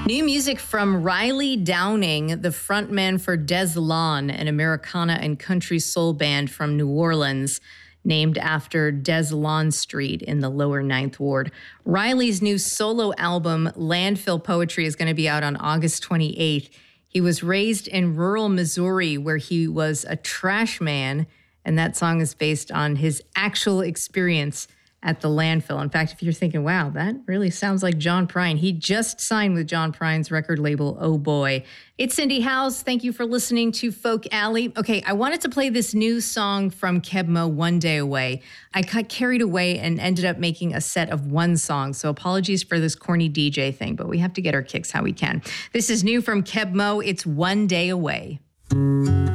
New music from Riley Downing, the frontman for Des Lawn, an Americana and country soul band from New Orleans, named after Des Lawn Street in the lower Ninth Ward. Riley's new solo album, Landfill Poetry, is going to be out on August 28th. He was raised in rural Missouri, where he was a trash man, and that song is based on his actual experience at the landfill. In fact, if you're thinking, wow, that really sounds like John Prine, he just signed with John Prine's record label, Oh Boy. It's Cindy Howes. Thank you for listening to Folk Alley. Okay, I wanted to play this new song from Keb' Mo', One Day Away. I got carried away and ended up making a set of one song, so apologies for this corny DJ thing, but we have to get our kicks how we can. This is new from Keb' Mo'. It's One Day Away.